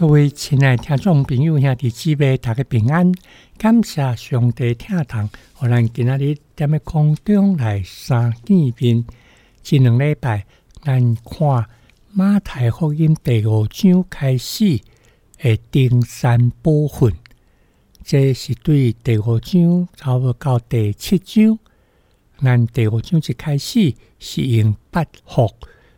各位亲爱的听众朋友、兄弟姊妹，大家平安！感谢上帝听堂，互咱今仔日踮咧空中来相见面。这两礼拜，咱看马太福音第5章开始的登山宝训，这是对第5章差不多到第7章。咱第5章一开始是用8福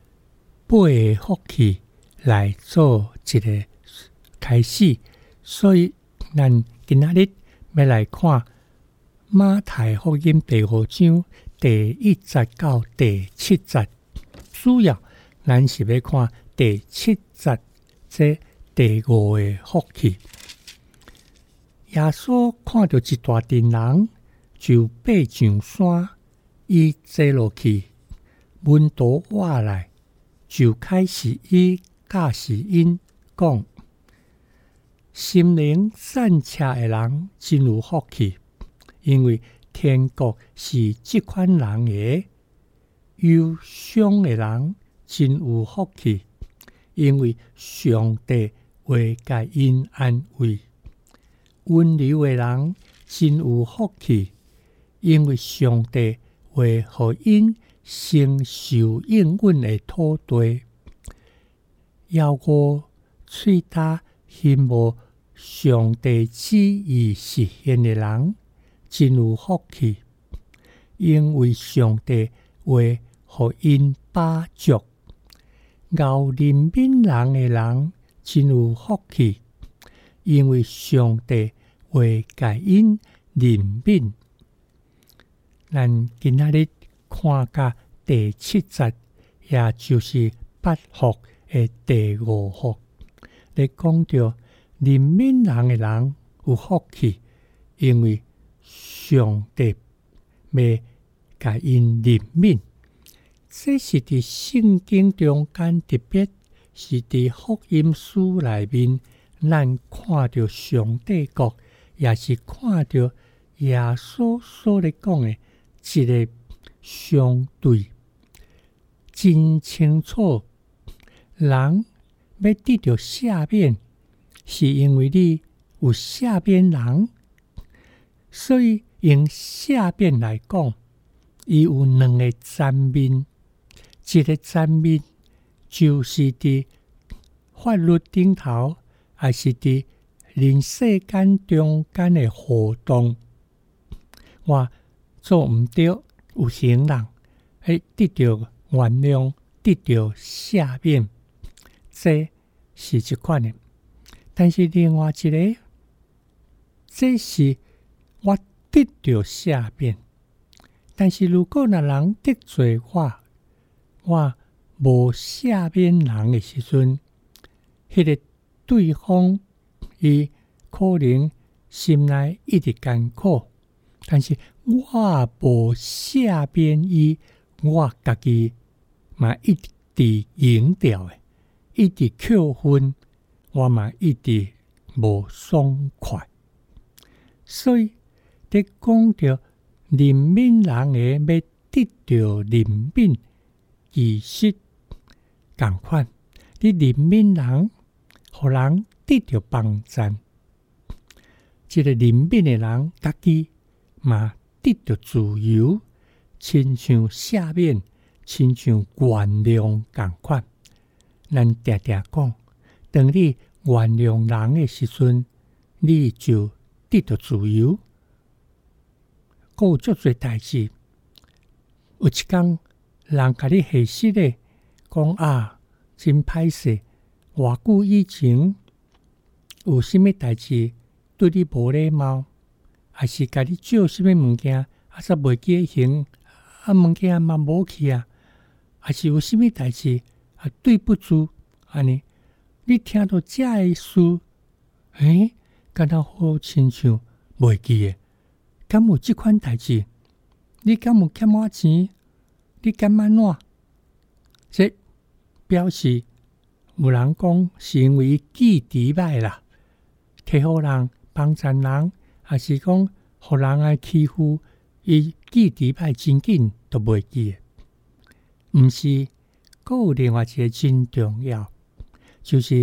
气来做一个开始，所以咱今仔日要来看马太福音第5章第1节到第7节，主要咱是要看第7节这第5个福气。耶稣看到一大群人，就爬上山，伊坐落去，门徒wat来，就开始伊教示因讲。心灵善车的人真有福气，因为天国是这款人的；忧伤的人真有福气，因为上帝会甲因安慰；温柔的人真有福气，因为上帝会予因承受应允的土地；要我喙焦羡慕上帝旨意实现的人真有福气，因为上帝会予因饱足；熬怜悯人的人真有福气，因为上帝会甲因怜悯。咱今仔日看到第7节，也就是8福的第5福，咧讲到怜悯人的人有福气，因为上帝要甲因怜悯。这是伫圣经中间，特别是伫福音书内面，咱看到上帝国，也是看到耶稣所咧讲的一个相对真清楚。人要得到赦免，是因为你有赦免人，所以用赦免来讲，伊有两个层面。一个层面就是伫法律顶头，还是伫人世间中间的互动。我做毋对，有行人会得到原谅，得到赦免，这是一款的。但是另外一个，这是我得到赦免，但是如果那人得罪我无赦免人的时阵，迄个对方伊可能心内一直艰苦，但是我无赦免伊，我家己嘛一直赢掉的，一直扣分，我嘛一直无爽快。所以伫讲到怜悯人的要得到怜悯，其实同款，你怜悯人，互人得到帮助。这个怜悯的人，家己嘛得到自由，亲像赦免，亲像原谅同款。咱常常讲，当你原谅人的时阵，你就得到自由。还有足侪代志，有一天人甲你下失咧，讲啊，真歹势，偌久以前有啥物代志对你无礼貌，还是甲你借啥物物件，煞袂记还，物件嘛无去啊，还是有啥物代志对不住，安尼，你听到这个事，敢若好亲像袂记诶，敢有即款代志？你敢有欠我钱？你敢安怎？这表示有人讲是因为伊记忆歹啦，替互人帮助人，还是讲互人爱欺负，伊记忆歹真紧都袂记诶。毋是，还有另外一个真重要，就是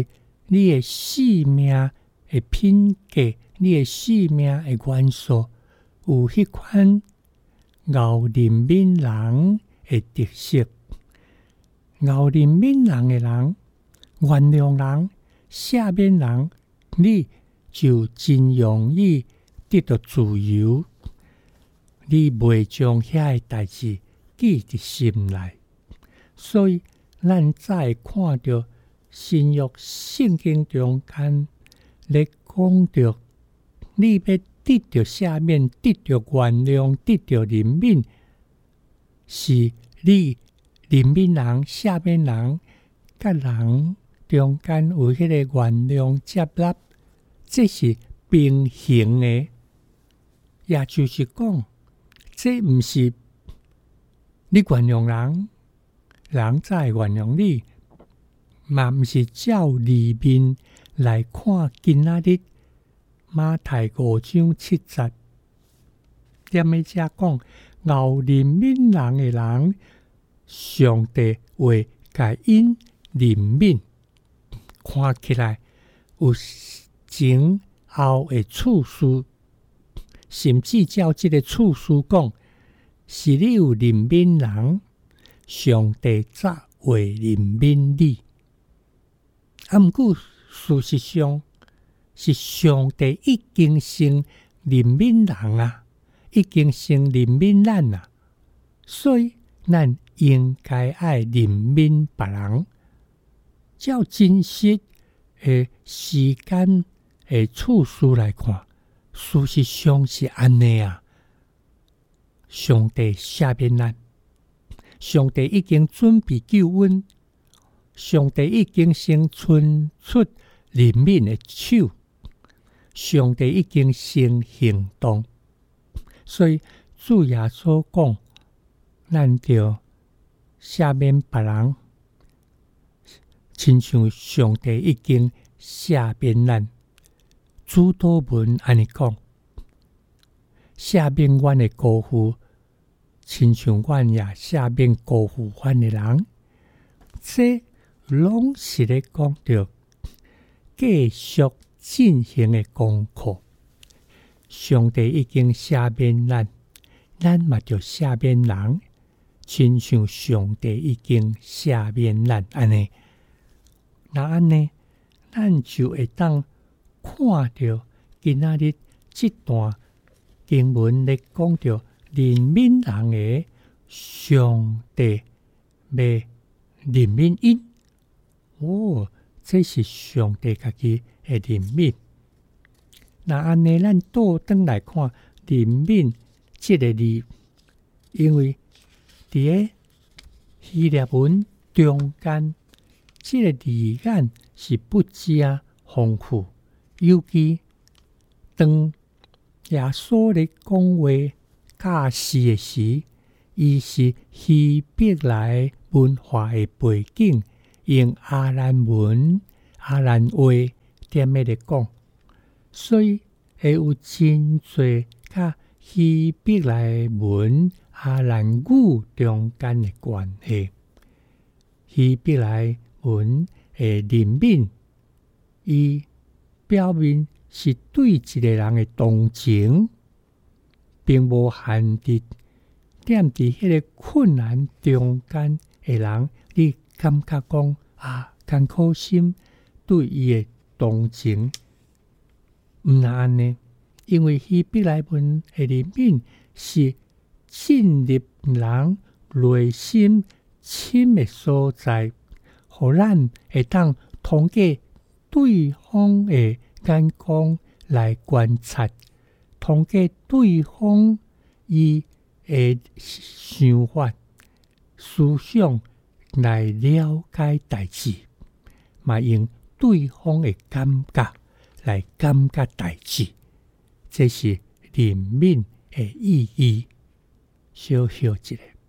你的生命的品格，你的生命的元素，有迄款熬人闽人的特色。熬人闽人的人，原谅人、赦免人，你就真容易得到自由。你袂将遐个代志记伫心内，所以咱才会看到新约圣经中间咧讲到，你要得到赦免、得到原谅、得到怜悯，是你怜悯人、赦免人，甲人中间有迄个原谅接纳，这是平行的。也就是讲，这毋是你原谅人，人才会原谅你，嘛毋是照里面来看今仔日马太5章7节，踮咧遮讲，熬怜悯人的人，上帝会甲因怜悯。看起来有前后的次序，甚至照这个次序讲，是你有怜悯人，上帝才会怜悯你。毋过事实上是上帝已经先怜悯人啊，已经先怜悯咱啊，所以咱应该爱怜悯别人。照真实的时间的次序来看，事实上是安尼啊。上帝赦免咱，上帝已经准备救恩，上帝已经先伸出怜悯的手，上帝已经先行动，所以主耶稣讲，咱着赦免别人，亲像上帝已经赦免咱。主祷文安尼讲，赦免阮的辜负，亲像阮也赦免辜负阮的人。这拢是咧讲着继续进行的功课。上帝已经赦免咱，咱嘛着赦免人，亲像上帝已经赦免咱安尼。那安尼，咱就会当看到今仔日这段经文咧讲到怜悯人的上帝要怜悯因。这是上帝家己的怜悯。那安尼，咱倒转来看怜悯这个字，因为伫个希腊文中间，这个字眼是不加丰富，尤其当耶稣咧讲话教示的时，伊是希伯来文化的背景，用阿兰文、阿兰话踮咧讲，所以会有真侪甲希伯来文、阿兰语中间的关系。希伯来文的怜悯，伊表面是对一个人的同情，并无限制踮伫迄个困难中间的人，你感觉讲艰苦心对伊的同情，毋那安尼，因为希伯来文的怜悯是进入人内心深的所在，互咱会当通过对方的眼光来观察，通过对方伊的想法、思想来了解代志，嘛用对方的感觉来感觉代志，这是怜悯的意义。小小一个。